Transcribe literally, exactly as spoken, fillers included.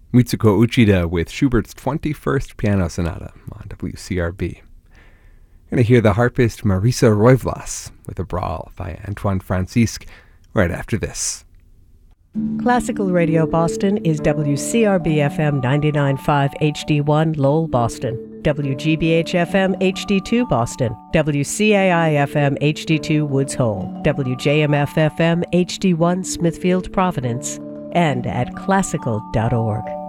Mitsuko Uchida with Schubert's twenty-first Piano Sonata on W C R B. We're going to hear the harpist Marisa Roivlas with a brawl by Antoine Francisque right after this. Classical Radio Boston is W C R B F M ninety-nine point five H D one Lowell, Boston, W G B H F M H D two Boston, W C A I F M H D two Woods Hole, W J M F F M H D one Smithfield, Providence, and at classical dot org.